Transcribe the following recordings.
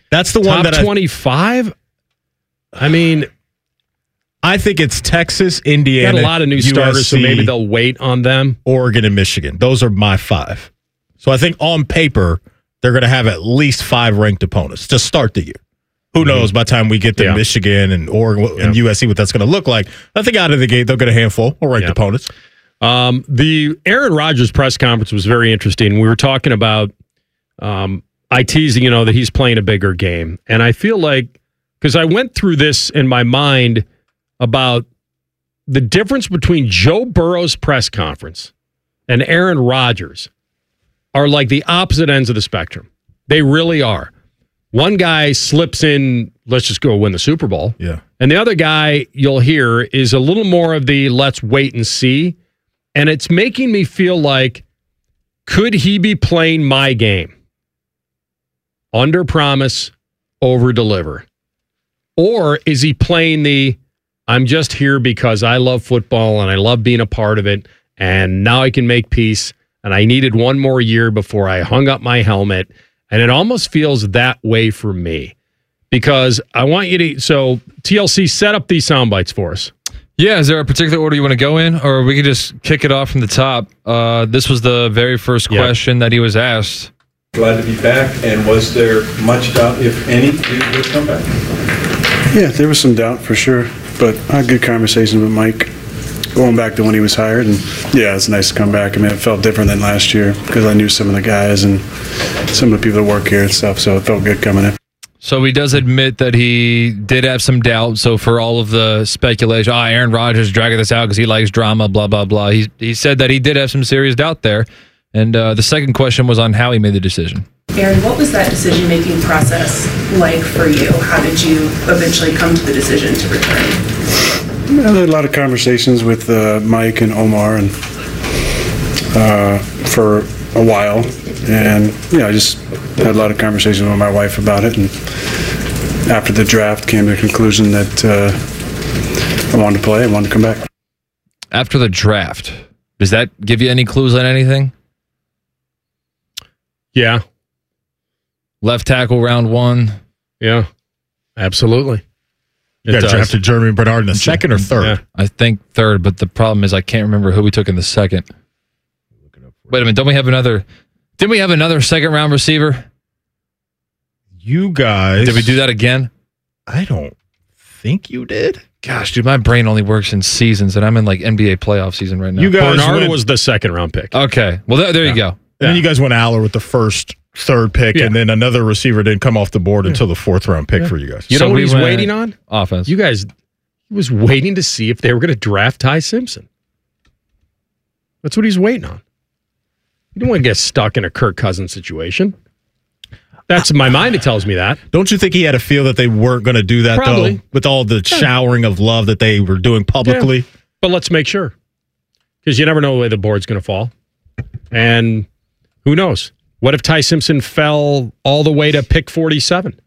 That's the one top that 25? I mean, I think it's Texas, Indiana, got a lot of new USC, starters, so maybe they'll wait on them. Oregon and Michigan. Those are my 5. So I think on paper, they're going to have at least 5 ranked opponents to start the year. Who knows by the time we get to Michigan and Oregon and USC what that's going to look like. I think out of the gate, they'll get a handful of ranked opponents. The Aaron Rodgers press conference was very interesting. We were talking about I teased, that he's playing a bigger game. And I feel like, because I went through this in my mind about the difference between Joe Burrow's press conference and Aaron Rodgers are like the opposite ends of the spectrum. They really are. One guy slips in, let's just go win the Super Bowl. Yeah. And the other guy you'll hear is a little more of the let's wait and see. And it's making me feel like, could he be playing my game? Under promise, over deliver. Or is he playing the, I'm just here because I love football and I love being a part of it, and now I can make peace, and I needed one more year before I hung up my helmet. And it almost feels that way for me, because I want you to, so TLC, set up these sound bites for us. Yeah, is there a particular order you want to go in, or we could just kick it off from the top? This was the very first question that he was asked. Glad to be back, and was there much doubt, if any, you would come back? Yeah, there was some doubt for sure, but I had good conversations with Mike going back to when he was hired, and yeah, it's nice to come back. I mean, it felt different than last year because I knew some of the guys and some of the people that work here and stuff, so it felt good coming in. So he does admit that he did have some doubt. So for all of the speculation, Aaron Rodgers dragging this out because he likes drama, blah, blah, blah. He said that he did have some serious doubt there. And the second question was on how he made the decision. Aaron, what was that decision-making process like for you? How did you eventually come to the decision to return? I had a lot of conversations with Mike and Omar and for a while. And, I just had a lot of conversations with my wife about it. And after the draft, came to the conclusion that I wanted to play. I wanted to come back. After the draft, does that give you any clues on anything? Yeah. Left tackle round 1. Yeah, absolutely. You got drafted Jeremy Bernard in the second or third? Yeah. I think third, but the problem is I can't remember who we took in the second. Wait a minute, didn't we have another second round receiver? You guys. Did we do that again? I don't think you did. Gosh, dude, my brain only works in seasons, and I'm in like NBA playoff season right now. You guys Bernard was the second round pick. Okay, well, there you go. And then you guys went Aller with the third pick, and then another receiver didn't come off the board until the 4th round pick for you guys. You know what he's waiting on? Offense. You guys, he was waiting to see if they were going to draft Ty Simpson. That's what he's waiting on. You don't want to get stuck in a Kirk Cousins situation. That's in my mind. It tells me that. Don't you think he had a feel that they weren't going to do that, though, with all the showering of love that they were doing publicly? Yeah. But let's make sure, because you never know the way the board's going to fall. And who knows? What if Ty Simpson fell all the way to pick 47?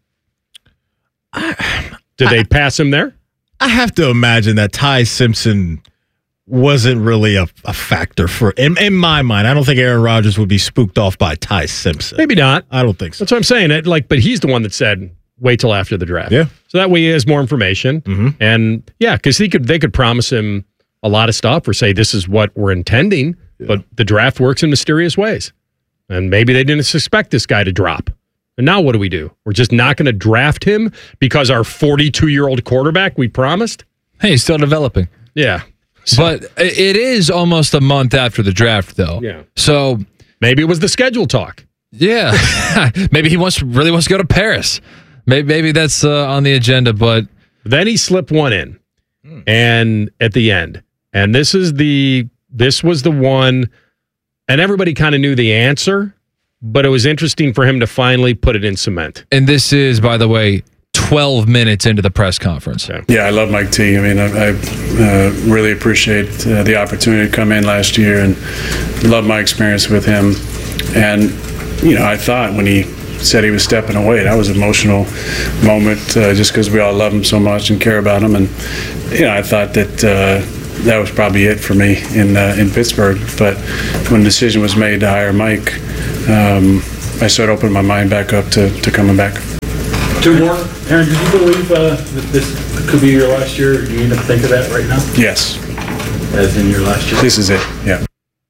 Did they pass him there? I have to imagine that Ty Simpson wasn't really a factor for, in my mind. I don't think Aaron Rodgers would be spooked off by Ty Simpson. Maybe not. I don't think so. That's what I'm saying. But he's the one that said, wait till after the draft. Yeah. So that way he has more information. Mm-hmm. And because they could promise him a lot of stuff or say, this is what we're intending. Yeah. But the draft works in mysterious ways. And maybe they didn't suspect this guy to drop. And now what do? We're just not going to draft him because our 42-year-old quarterback we promised? Hey, he's still developing. Yeah. But it is almost a month after the draft, though. Yeah. So maybe it was the schedule talk. Yeah. Maybe he really wants to go to Paris. Maybe that's on the agenda. But then he slipped one in, and at the end, and this was the one, and everybody kind of knew the answer, but it was interesting for him to finally put it in cement. And this is, by the way, 12 minutes into the press conference. Yeah, I love Mike T. I mean, I really appreciate the opportunity to come in last year and love my experience with him. And, I thought when he said he was stepping away, that was an emotional moment just because we all love him so much and care about him. And, I thought that that was probably it for me in Pittsburgh. But when the decision was made to hire Mike, I started opening my mind back up to coming back. Two more. Aaron, did you believe that this could be your last year? Do you even think of that right now? Yes. As in your last year? This is it, yeah.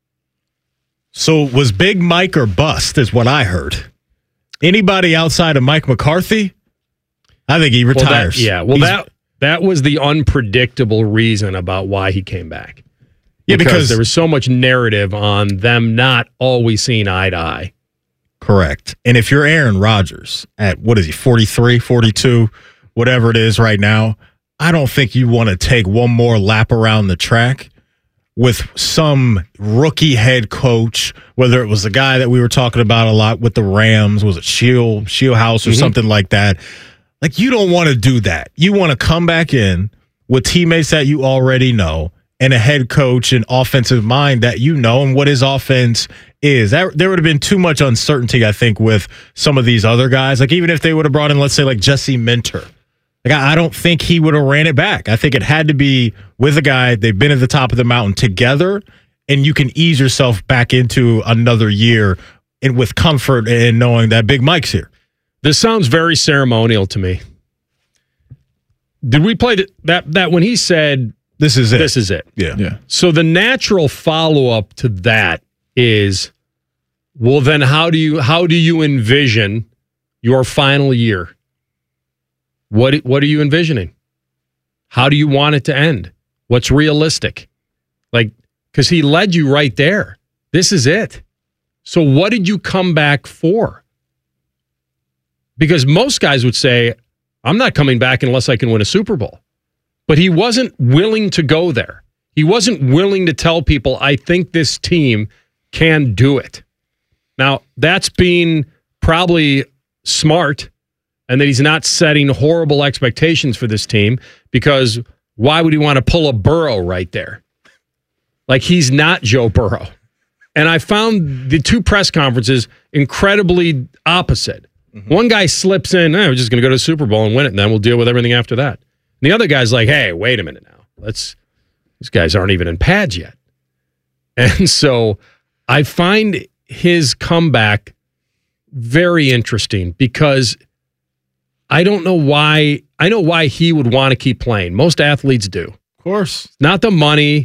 So was Big Mike or bust is what I heard. Anybody outside of Mike McCarthy, I think he retires. That was the unpredictable reason about why he came back. Yeah, because there was so much narrative on them not always seeing eye to eye. Correct. And if you're Aaron Rodgers at, 43, 42, whatever it is right now, I don't think you want to take one more lap around the track with some rookie head coach, whether it was the guy that we were talking about a lot with the Rams, was it Shieldhouse or something like that. Like, you don't want to do that. You want to come back in with teammates that you already know and a head coach and offensive mind that you know and what his offense is. There would have been too much uncertainty, I think, with some of these other guys. Like, even if they would have brought in, let's say, like Jesse Minter. Like, I don't think he would have ran it back. I think it had to be with a guy. They've been at the top of the mountain together, and you can ease yourself back into another year and with comfort and knowing that Big Mike's here. This sounds very ceremonial to me. Did we play that when he said, "This is it"? This is it. Yeah. So the natural follow-up to that is, well, then how do you envision your final year? What are you envisioning? How do you want it to end? What's realistic? Like, because he led you right there. This is it. So what did you come back for? Because most guys would say, I'm not coming back unless I can win a Super Bowl. But he wasn't willing to go there. He wasn't willing to tell people, I think this team can do it. Now, that's being probably smart, and that he's not setting horrible expectations for this team, because why would he want to pull a Burrow right there? Like, he's not Joe Burrow. And I found the two press conferences incredibly opposite. Mm-hmm. One guy slips in, we're just going to go to the Super Bowl and win it, and then we'll deal with everything after that. And the other guy's like, hey, wait a minute now. These guys aren't even in pads yet. And so I find his comeback very interesting, because I don't know why. I know why he would want to keep playing. Most athletes do. Of course. Not the money.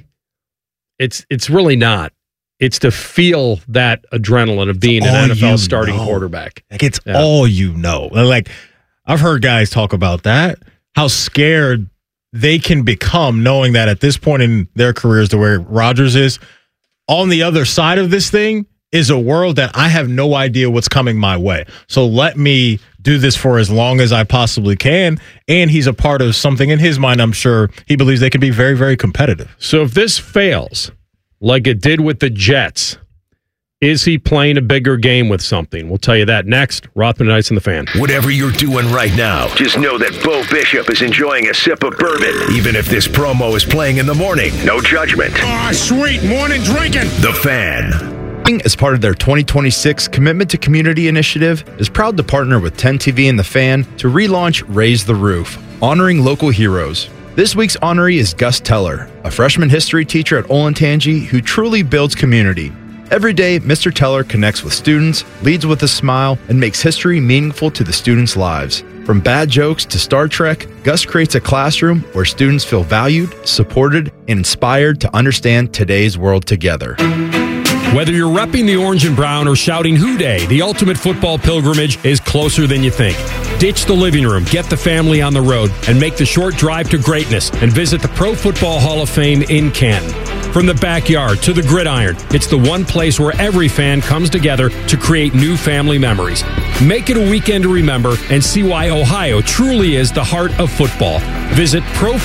It's really not. It's to feel that adrenaline of being an NFL starting quarterback. Like, it's all you know. Like, I've heard guys talk about that, how scared they can become knowing that at this point in their careers, to where Rodgers is, on the other side of this thing is a world that I have no idea what's coming my way. So let me do this for as long as I possibly can. And he's a part of something in his mind. I'm sure he believes they can be very, very competitive. So if this fails, like it did with the Jets, is he playing a bigger game with something? We'll tell you that next. Rothman and Ice and the Fan. Whatever you're doing right now, just know that Bo Bishop is enjoying a sip of bourbon, even if this promo is playing in the morning. No judgment. Sweet morning drinking. The Fan. As part of their 2026 Commitment to Community initiative, is proud to partner with 10TV and The Fan to relaunch Raise the Roof, honoring local heroes. This week's honoree is Gus Teller, a freshman history teacher at Olentangy who truly builds community. Every day, Mr. Teller connects with students, leads with a smile, and makes history meaningful to the students' lives. From bad jokes to Star Trek, Gus creates a classroom where students feel valued, supported, and inspired to understand today's world together. Whether you're repping the orange and brown or shouting Hoo Day, the ultimate football pilgrimage is closer than you think. Ditch the living room, get the family on the road, and make the short drive to greatness and visit the Pro Football Hall of Fame in Canton. From the backyard to the gridiron, it's the one place where every fan comes together to create new family memories. Make it a weekend to remember and see why Ohio truly is the heart of football. Visit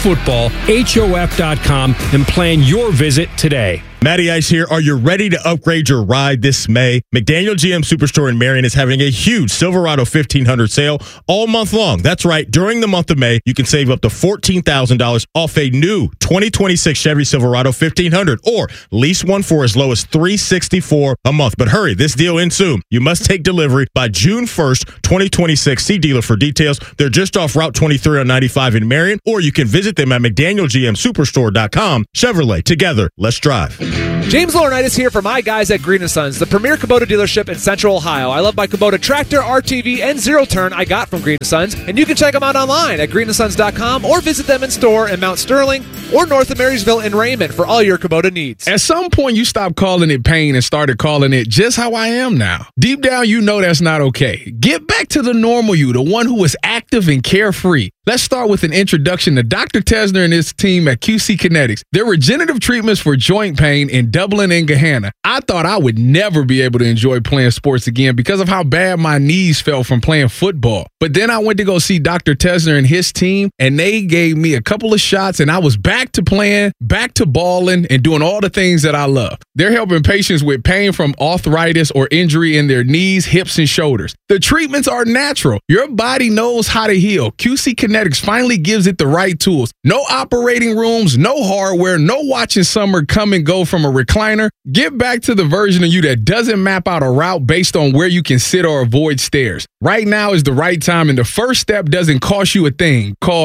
ProFootballHof.com and plan your visit today. Matty Ice here. Are you ready to upgrade your ride this May? McDaniel GM Superstore in Marion is having a huge Silverado 1500 sale all month long. That's right. During the month of May, you can save up to $14,000 off a new 2026 Chevy Silverado 1500, or lease one for as low as $364 a month. But hurry, this deal ends soon. You must take delivery by June 1st, 2026. See dealer for details. They're just off Route 23 on 95 in Marion, or you can visit them at McDanielGMSuperstore.com. Chevrolet, together, let's drive. James Laurinaitis here for my guys at Green & Sons, the premier Kubota dealership in Central Ohio. I love my Kubota tractor, RTV, and zero-turn I got from Green & Sons, and you can check them out online at greenandsons.com or visit them in store in Mount Sterling or north of Marysville and Raymond for all your Kubota needs. At some point, you stopped calling it pain and started calling it just how I am now. Deep down, you know that's not okay. Get back to the normal you, the one who is active and carefree. Let's start with an introduction to Dr. Tesner and his team at QC Kinetics. Their regenerative treatments for joint pain in Dublin and Gahanna. I thought I would never be able to enjoy playing sports again because of how bad my knees felt from playing football. But then I went to go see Dr. Tesner and his team, and they gave me a couple of shots, and I was back to playing, back to balling, and doing all the things that I love. They're helping patients with pain from arthritis or injury in their knees, hips, and shoulders. The treatments are natural. Your body knows how to heal. QC Kinetics finally gives it the right tools. No operating rooms, no hardware, no watching summer come and go from a recliner. Get back to the version of you that doesn't map out a route based on where you can sit or avoid stairs. Right now is the right time, and the first step doesn't cost you a thing. Call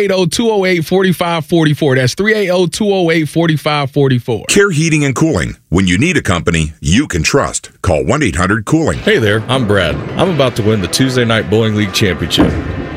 380-208-4544. That's 380-208-4544. Care Heating and Cooling. When you need a company you can trust, call 1-800-COOLING. Hey there, I'm Brad. I'm about to win the Tuesday Night Bowling League Championship.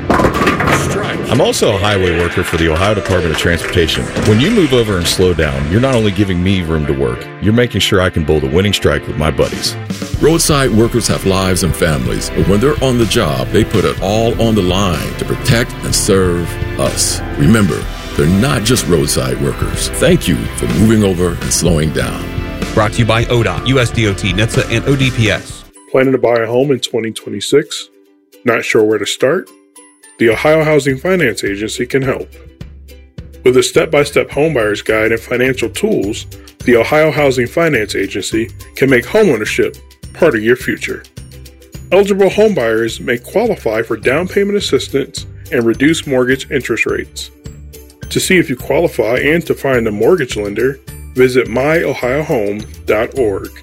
I'm also a highway worker for the Ohio Department of Transportation. When you move over and slow down, you're not only giving me room to work, you're making sure I can bowl the winning strike with my buddies. Roadside workers have lives and families, but when they're on the job, they put it all on the line to protect and serve us. Remember, they're not just roadside workers. Thank you for moving over and slowing down. Brought to you by ODOT, USDOT, NHTSA, and ODPS. Planning to buy a home in 2026? Not sure where to start? The Ohio Housing Finance Agency can help. With a step-by-step homebuyer's guide and financial tools, the Ohio Housing Finance Agency can make homeownership part of your future. Eligible homebuyers may qualify for down payment assistance and reduced mortgage interest rates. To see if you qualify and to find a mortgage lender, visit myohiohome.org.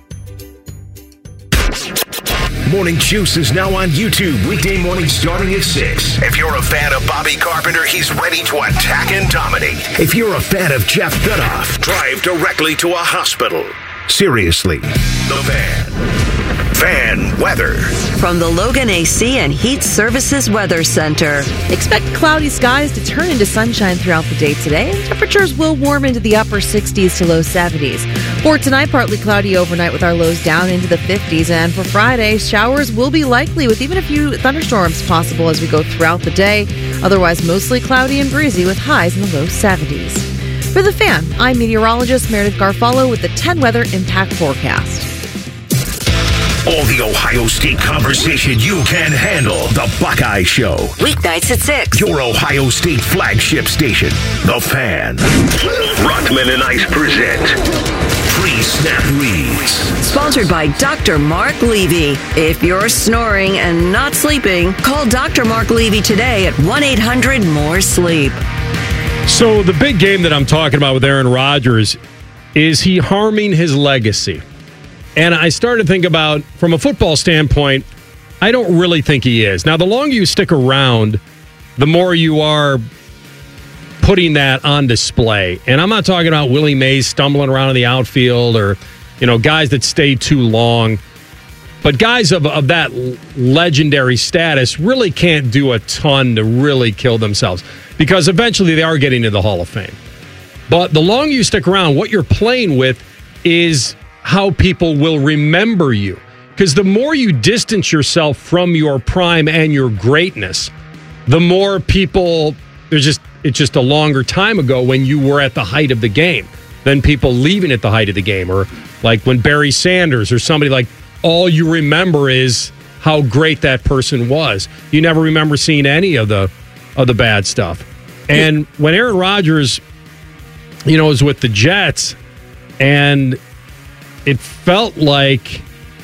Morning Juice is now on YouTube, weekday morning starting at 6. If you're a fan of Bobby Carpenter, he's ready to attack and dominate. If you're a fan of Jeff Goodoff, drive directly to a hospital. Seriously, The Fan. Fan weather. From the Logan AC and Heat Services Weather Center. Expect cloudy skies to turn into sunshine throughout the day today, and temperatures will warm into the upper 60s to low 70s. For tonight, partly cloudy overnight with our lows down into the 50s, and for Friday, showers will be likely with even a few thunderstorms possible as we go throughout the day. Otherwise, mostly cloudy and breezy with highs in the low 70s. For The Fan, I'm meteorologist Meredith Garfalo with the 10 Weather Impact Forecast. All the Ohio State conversation you can handle. The Buckeye Show. Weeknights at 6. Your Ohio State flagship station. The Fan. Rockman and Ice present Pre-Snap Reads. Sponsored by Dr. Mark Levy. If you're snoring and not sleeping, call Dr. Mark Levy today at 1-800-MORE-SLEEP. So the big game that I'm talking about with Aaron Rodgers, is he harming his legacy? And I started to think about, from a football standpoint, I don't really think he is. Now, the longer you stick around, the more you are putting that on display. And I'm not talking about Willie Mays stumbling around in the outfield or, guys that stay too long. But guys of that legendary status really can't do a ton to really kill themselves because eventually they are getting to the Hall of Fame. But the longer you stick around, what you're playing with is how people will remember you. Because the more you distance yourself from your prime and your greatness, the more people, it's just a longer time ago when you were at the height of the game than people leaving at the height of the game. Or like when Barry Sanders or somebody like, all you remember is how great that person was. You never remember seeing any of the bad stuff. And when Aaron Rodgers, was with the Jets, and it felt like,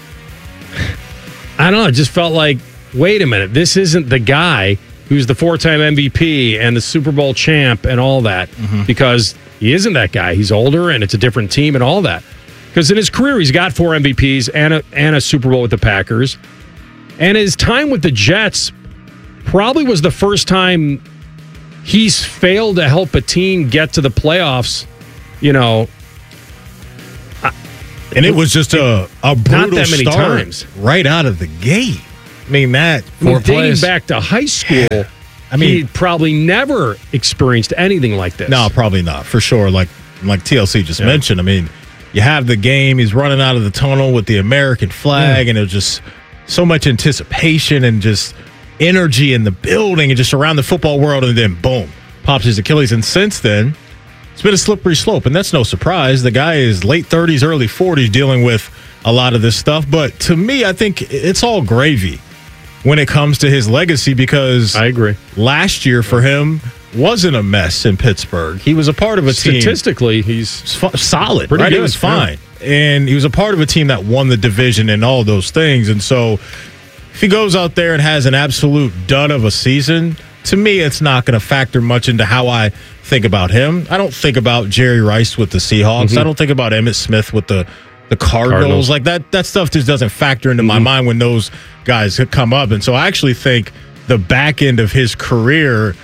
I don't know, it just felt like, wait a minute, this isn't the guy who's the 4-time MVP and the Super Bowl champ and all that, because he isn't that guy. He's older and it's a different team and all that. Because in his career, he's got 4 MVPs and a Super Bowl with the Packers. And his time with the Jets probably was the first time he's failed to help a team get to the playoffs, And it was just a brutal not that many start times right out of the gate. I mean, dating back to high school, he probably never experienced anything like this. No, probably not, for sure. Like TLC just mentioned, I mean, you have the game, he's running out of the tunnel with the American flag, and it was just so much anticipation and just energy in the building and just around the football world, and then boom, pops his Achilles. And since then, it's been a slippery slope, and that's no surprise. The guy is late 30s, early 40s dealing with a lot of this stuff. But to me, I think it's all gravy when it comes to his legacy, because I agree. Last year for him wasn't a mess in Pittsburgh. He was a part of a team. Statistically, he's solid, pretty right? good. He was fine. Yeah. And he was a part of a team that won the division and all those things. And so if he goes out there and has an absolute dud of a season, to me, it's not going to factor much into how I think about him. I don't think about Jerry Rice with the Seahawks. Mm-hmm. I don't think about Emmitt Smith with the Cardinals. Like that stuff just doesn't factor into my mind when those guys come up. And so I actually think the back end of his career,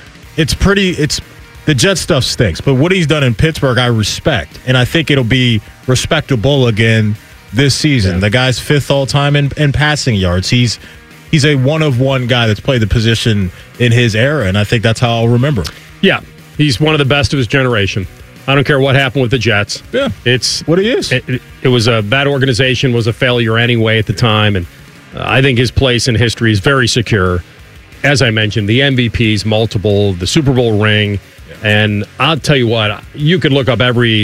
the Jet stuff stinks. But what he's done in Pittsburgh, I respect. And I think it'll be respectable again this season. Yeah. The guy's 5th all-time in passing yards. He's a one-of-one guy that's played the position in his era, and I think that's how I'll remember him. Yeah, he's one of the best of his generation. I don't care what happened with the Jets. Yeah, it's what he is. It was that organization was a failure anyway at the time, and I think his place in history is very secure. As I mentioned, the MVPs, multiple, the Super Bowl ring, and I'll tell you what, you could look up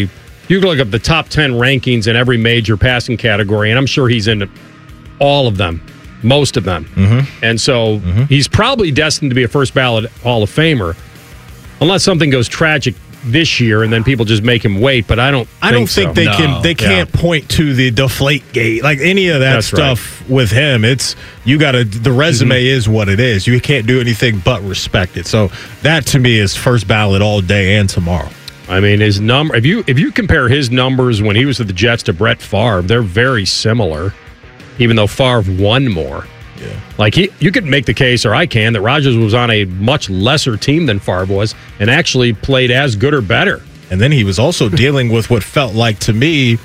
the top 10 rankings in every major passing category, and I'm sure he's in all of them. Most of them. Mm-hmm. And so he's probably destined to be a first ballot Hall of Famer, unless something goes tragic this year and then people just make him wait. But I don't think they can't point to the deflate gate, like any of that stuff with him. It's the resume is what it is. You can't do anything but respect it. So that to me is first ballot all day and tomorrow. I mean, his number, if you compare his numbers when he was with the Jets to Brett Favre, they're very similar. Even though Favre won more. Yeah. Like, you could make the case, or I can, that Rodgers was on a much lesser team than Favre was and actually played as good or better. And then he was also dealing with what felt like, to me,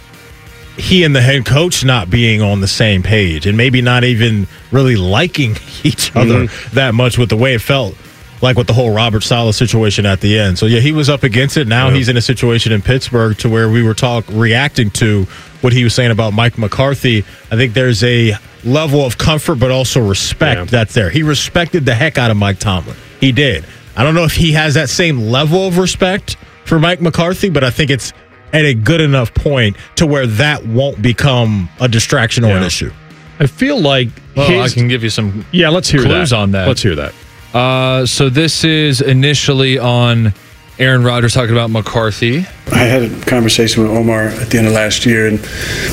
he and the head coach not being on the same page and maybe not even really liking each other that much with the way it felt like with the whole Robert Saleh situation at the end. So, yeah, he was up against it. Now he's in a situation in Pittsburgh to where we were reacting to what he was saying about Mike McCarthy. I think there's a level of comfort but also respect that's there. He respected the heck out of Mike Tomlin. He did. I don't know if he has that same level of respect for Mike McCarthy, but I think it's at a good enough point to where that won't become a distraction or an issue. I feel like I can give you some let's hear clues on that. Let's hear that. So this is initially on Aaron Rodgers talking about McCarthy. I had a conversation with Omar at the end of last year, and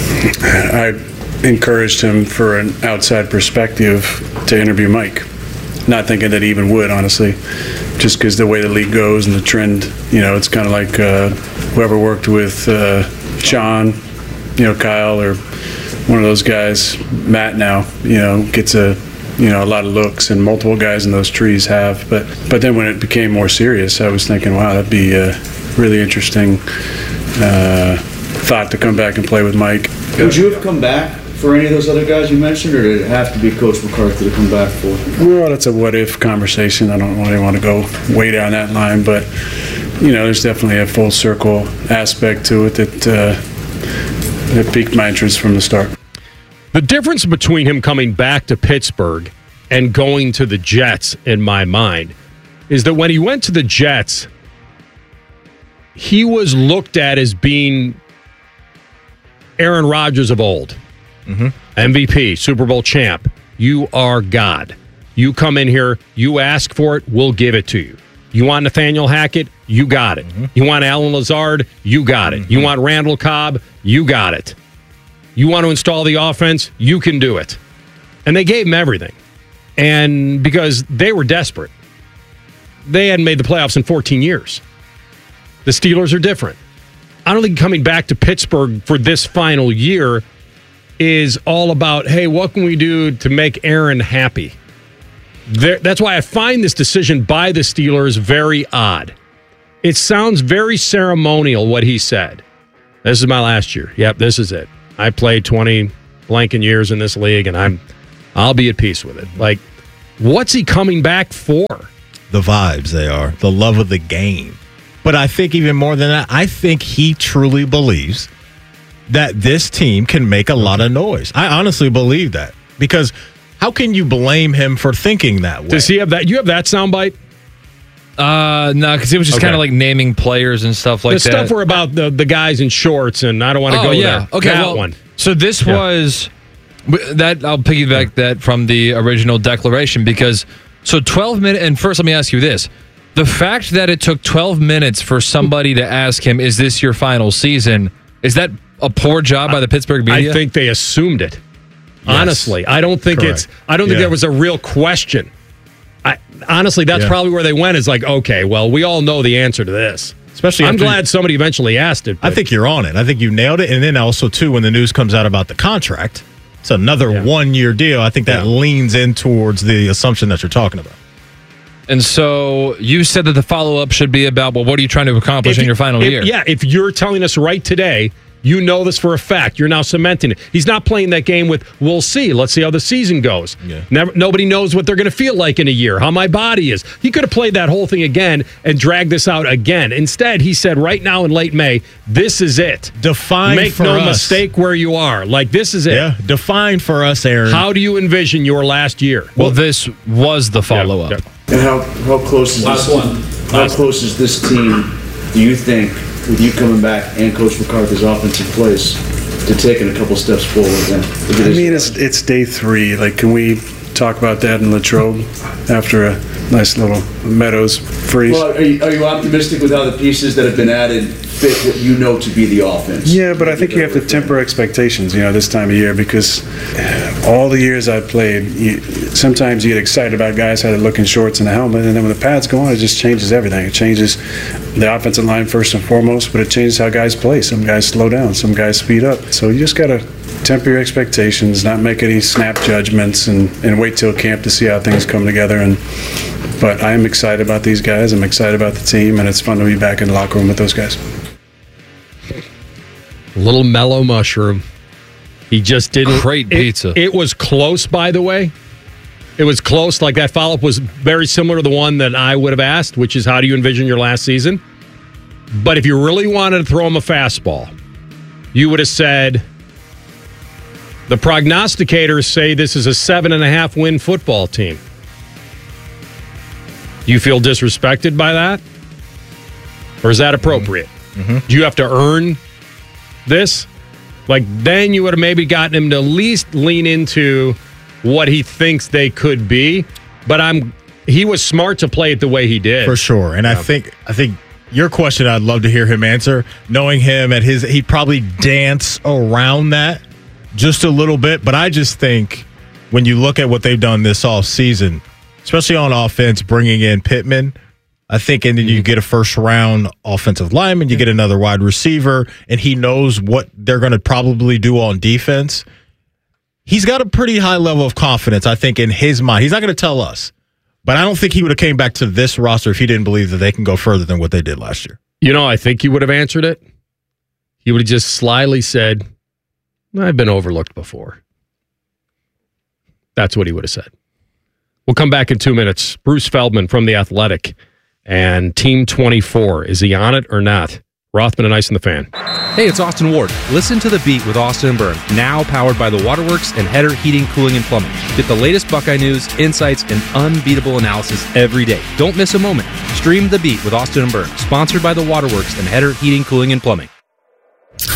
I encouraged him for an outside perspective to interview Mike. Not thinking that he even would, honestly, just because the way the league goes and the trend, it's kind of like whoever worked with Sean, Kyle, or one of those guys, Matt now, gets a lot of looks, and multiple guys in those trees have. But then when it became more serious, I was thinking, wow, that'd be a really interesting thought to come back and play with Mike. Would you have come back for any of those other guys you mentioned, or did it have to be Coach McCarthy to come back for? Well, that's a what-if conversation. I don't really want to go way down that line, but, there's definitely a full circle aspect to it that piqued my interest from the start. The difference between him coming back to Pittsburgh and going to the Jets, in my mind, is that when he went to the Jets, he was looked at as being Aaron Rodgers of old. MVP, Super Bowl champ. You are God. You come in here, you ask for it, we'll give it to you. You want Nathaniel Hackett? You got it. You want Alan Lazard? You got it. You want Randall Cobb? You got it. You want to install the offense? You can do it. And they gave him everything. And because they were desperate. They hadn't made the playoffs in 14 years. The Steelers are different. I don't think coming back to Pittsburgh for this final year is all about, hey, what can we do to make Aaron happy? That's why I find this decision by the Steelers very odd. It sounds very ceremonial, what he said. This is my last year. Yep, this is it. I played 20 blanking years in this league, and I'll be at peace with it. Like, what's he coming back for? The vibes they are, the love of the game. But I think even more than that, I think he truly believes that this team can make a lot of noise. I honestly believe that, because how can you blame him for thinking that way? Does he have that? You have that soundbite? No, because it was just kind of like naming players and stuff like the that. The stuff were about the guys in shorts, and I don't want to go there. Okay, that one. So this was that. I'll piggyback that from the original declaration, because 12 minutes. And first, let me ask you this: the fact that it took 12 minutes for somebody to ask him, "Is this your final season?" Is that a poor job by the Pittsburgh media? I think they assumed it. Yes. Honestly, I don't think think there was a real question. Honestly, that's probably where they went. Is like, okay, well, we all know the answer to this. Especially, I'm glad somebody eventually asked it. I think you're on it. I think you nailed it. And then also, too, when the news comes out about the contract, it's another 1-year deal. I think that leans in towards the assumption that you're talking about. And so you said that the follow-up should be about, well, what are you trying to accomplish in your final year? Yeah, if you're telling us right today, you know this for a fact. You're now cementing it. He's not playing that game with, we'll see. Let's see how the season goes. Yeah. Nobody knows what they're going to feel like in a year, how my body is. He could have played that whole thing again and dragged this out again. Instead, he said right now in late May, this is it. Make no mistake where you are. Like, this is it. Yeah, define for us, Aaron. How do you envision your last year? Well, this was the follow-up. And how close is How close is this team, do you think, with you coming back and Coach McCarthy's offensive plays, to taking a couple steps forward then? I mean, it's day 3. Like, can we talk about that in Latrobe after a nice little Meadows freeze? Well, are you optimistic with how the pieces that have been added fit what you know to be the offense? Yeah, but I think you have to temper expectations, this time of year, because all the years I've played, sometimes you get excited about guys how they look in shorts and a helmet, and then when the pads go on, it just changes everything. It changes the offensive line first and foremost, but it changes how guys play. Some guys slow down, some guys speed up. So you just got to temper your expectations, not make any snap judgments, and wait till camp to see how things come together. But I am excited about these guys. I'm excited about the team, and it's fun to be back in the locker room with those guys. Little mellow mushroom. He just didn't. Great pizza. It was close, by the way. It was close. Like, that follow-up was very similar to the one that I would have asked, which is, how do you envision your last season? But if you really wanted to throw him a fastball, you would have said, the prognosticators say this is a 7.5 win football team. Do you feel disrespected by that? Or is that appropriate? Mm-hmm. Do you have to earn this? Like, then you would have maybe gotten him to at least lean into what he thinks they could be. But he was smart to play it the way he did. For sure. And I think your question, I'd love to hear him answer. Knowing him he'd probably dance around that just a little bit. But I just think when you look at what they've done this offseason, especially on offense, bringing in Pittman, I think, and then you get a first-round offensive lineman, you get another wide receiver, and he knows what they're going to probably do on defense. He's got a pretty high level of confidence, I think, in his mind. He's not going to tell us, but I don't think he would have came back to this roster if he didn't believe that they can go further than what they did last year. I think he would have answered it. He would have just slyly said, I've been overlooked before. That's what he would have said. We'll come back in 2 minutes. Bruce Feldman from The Athletic and Team 24. Is he on it or not? Rothman and Ice and the Fan. Hey, it's Austin Ward. Listen to The Beat with Austin and Byrne, now powered by the Waterworks and Header Heating, Cooling, and Plumbing. Get the latest Buckeye news, insights, and unbeatable analysis every day. Don't miss a moment. Stream The Beat with Austin and Byrne, sponsored by the Waterworks and Header Heating, Cooling, and Plumbing.